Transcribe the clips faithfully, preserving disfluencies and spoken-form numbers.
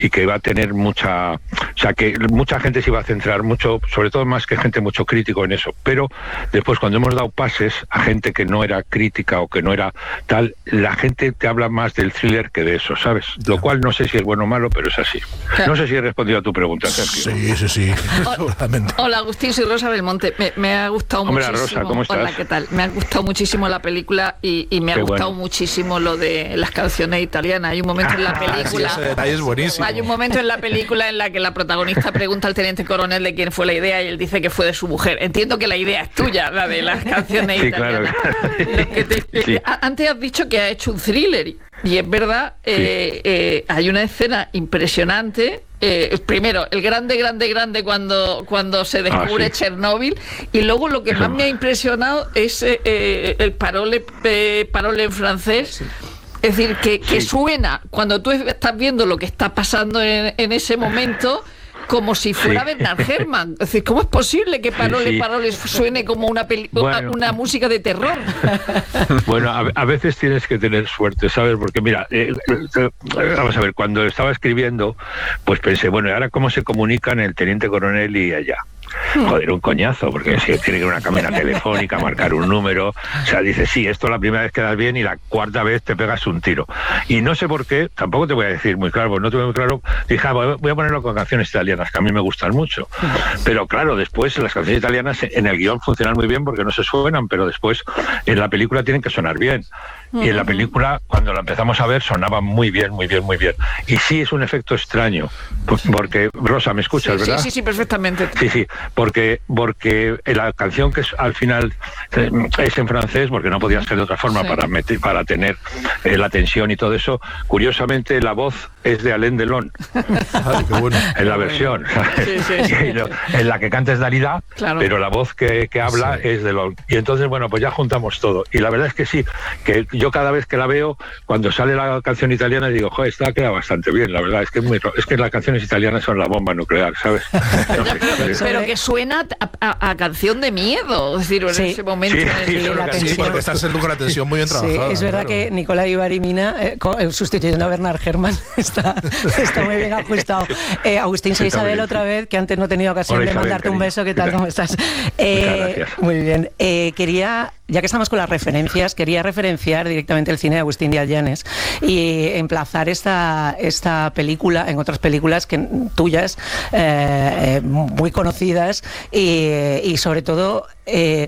y que iba a tener mucha, o sea, que mucha gente se iba a centrar mucho, sobre todo más que gente mucho crítico en eso, pero después cuando hemos dado pases a gente que no era crítica o que no era tal, la gente te habla más del thriller que de eso, ¿sabes? Lo cual no sé si es bueno o malo, pero es así. No sé si he respondido a tu pregunta, Sergio. Sí, sí, sí. Hola, hola Agustín, soy Rosa Belmonte. Me, me ha gustado Hombre, muchísimo. Rosa, ¿cómo estás? Hola, ¿qué tal? Me ha gustado muchísimo la película y, y me ha Qué gustado bueno. muchísimo lo de las canciones italianas. Hay un momento en la película. Sí, ese detalle es buenísimo. Hay un momento en la película en la que la protagonista pregunta al teniente coronel de quién fue la idea y él dice que fue de su mujer. Entiendo que la idea es tuya, la de las canciones Sí, italianas. claro. Lo que te- Sí. Antes has dicho que ha hecho un thriller y es verdad, eh, eh, hay una escena impresionante. Eh, primero, el grande, grande, grande cuando, cuando se descubre Ah, sí. Chernóbil, y luego lo que Eso. más me ha impresionado es eh, eh, el parole, eh, parole en francés. Es decir, que, que Sí. suena cuando tú estás viendo lo que está pasando en, en ese momento como si fuera Sí. Bernard Herrmann. Es decir, ¿cómo es posible que Parole, Sí, sí. Parole suene como una, peli- Bueno. una, una música de terror? Bueno, a, a veces tienes que tener suerte, ¿sabes? Porque mira, eh, eh, vamos a ver, cuando estaba escribiendo, pues pensé, bueno, ¿y ahora cómo se comunican el teniente coronel y ella? Joder, un coñazo, porque si tiene que ir a una cabina telefónica, marcar un número, o sea, dices, sí, esto la primera vez quedas bien y la cuarta vez te pegas un tiro. Y no sé por qué, tampoco te voy a decir muy claro, porque no tuve muy claro, dije, ah, voy a ponerlo con canciones italianas, que a mí me gustan mucho. Pero claro, después las canciones italianas en el guión funcionan muy bien porque no se suenan, pero después en la película tienen que sonar bien. Y en la película, cuando la empezamos a ver, sonaba muy bien, muy bien, muy bien. Y sí es un efecto extraño, pues, porque, Rosa, ¿me escuchas, Sí, verdad? sí, sí, perfectamente. Sí, sí, porque, porque la canción que es, al final eh, es en francés, porque no podía ser de otra forma Sí. para meter, para tener eh, la tensión y todo eso, curiosamente la voz es de Alain Delon, Ay, qué bueno. en la versión, ¿sabes? Sí, sí, sí. Y lo- en la que canta es Dalida, Claro. pero la voz que, que habla Sí. es Delon. Y entonces, bueno, pues ya juntamos todo. Y la verdad es que sí, que yo cada vez que la veo, cuando sale la canción italiana, digo, joder, esta queda bastante bien, la verdad, es que, es, muy, es que las canciones italianas son la bomba nuclear, ¿sabes? No sé, Pero, es- pero que suena a, a- a canción de miedo, es decir, en Sí. ese momento. Sí, en el sí, que- sí, la sí, Sí, tensión. porque estás con la tensión muy bien Sí, trabajada. es verdad claro. que Nicolás Ibarimina, eh, co- eh, sustituyendo a Bernard Herrmann, está, está muy bien ajustado. Eh, Agustín, soy Está muy Isabel bien, otra sí. vez, que antes no he tenido ocasión Hola, de Isabel, mandarte un cariño. beso. ¿Qué ¿Qué tal? tal? ¿Cómo estás? Eh, gracias. muy bien. Eh, quería, ya que estamos con las referencias, quería referenciar directamente el cine de Agustín Díaz Llanes y emplazar esta, esta película en otras películas que, tuyas, eh, eh, muy conocidas y, y sobre todo eh,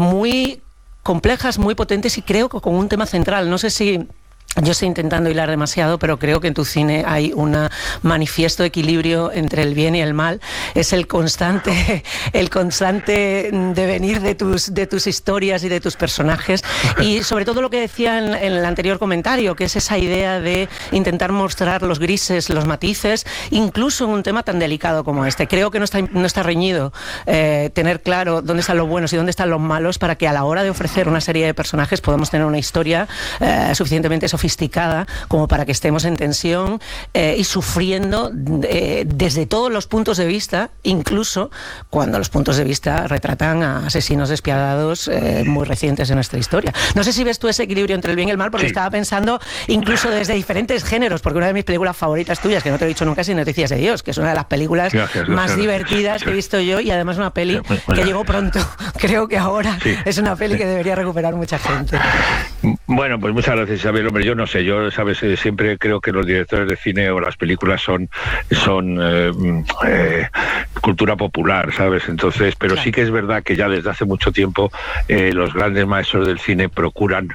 muy complejas, muy potentes y creo que con un tema central. No sé si yo estoy intentando hilar demasiado, pero creo que en tu cine hay un manifiesto equilibrio entre el bien y el mal. Es el constante, el constante devenir de tus, de tus historias y de tus personajes. Y sobre todo lo que decía en, en el anterior comentario, que es esa idea de intentar mostrar los grises, los matices, incluso en un tema tan delicado como este. Creo que no está, no está reñido eh, tener claro dónde están los buenos y dónde están los malos, para que a la hora de ofrecer una serie de personajes podamos tener una historia eh, suficientemente sofisticada como para que estemos en tensión eh, y sufriendo eh, desde todos los puntos de vista, incluso cuando los puntos de vista retratan a asesinos despiadados eh, muy recientes en nuestra historia. No sé si ves tú ese equilibrio entre el bien y el mal, porque Sí. estaba pensando incluso desde diferentes géneros, porque una de mis películas favoritas tuyas, que no te he dicho nunca, es Noticias de Dios, que es una de las películas Gracias, más gracias. divertidas que he visto yo, y además una peli Sí, muy que bien. llegó pronto. Creo que ahora Sí. es una peli que debería recuperar mucha gente. Bueno, pues muchas gracias, Isabel. Hombre, yo no sé, yo, sabes, eh, siempre creo que los directores de cine o las películas son, son eh, eh, cultura popular, ¿sabes? Entonces, pero Claro. sí que es verdad que ya desde hace mucho tiempo eh, los grandes maestros del cine procuran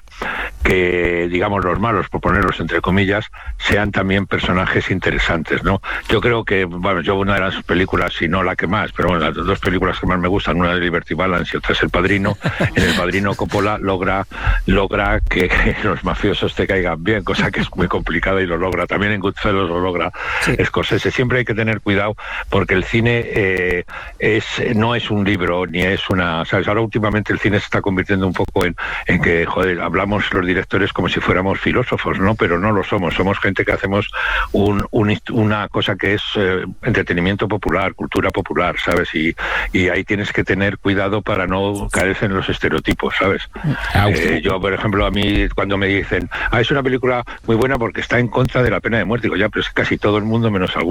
que, digamos, los malos, por ponerlos entre comillas, sean también personajes interesantes, ¿no? Yo creo que, bueno, yo una de las películas, si no la que más, pero bueno, las dos películas que más me gustan, una es Liberty Balance y otra es El Padrino. En El Padrino Coppola logra logra que, que los mafiosos te caigan bien, cosa que es muy complicada y lo logra. También en Goodfellas lo logra Sí. Scorsese. Siempre hay que tener cuidado porque el cine eh, es no es un libro ni es una, ¿sabes? Ahora últimamente el cine se está convirtiendo un poco en, en que, joder, hablamos los directores como si fuéramos filósofos, ¿no? Pero no lo somos. Somos gente que hacemos un, un, una cosa que es eh, entretenimiento popular, cultura popular, ¿sabes? Y, y ahí tienes que tener cuidado para no caer en los estereotipos, ¿sabes? Eh, yo, por ejemplo, ejemplo, a mí cuando me dicen, ah, es una película muy buena porque está en contra de la pena de muerte, digo, ya, pero es casi todo el mundo menos algunos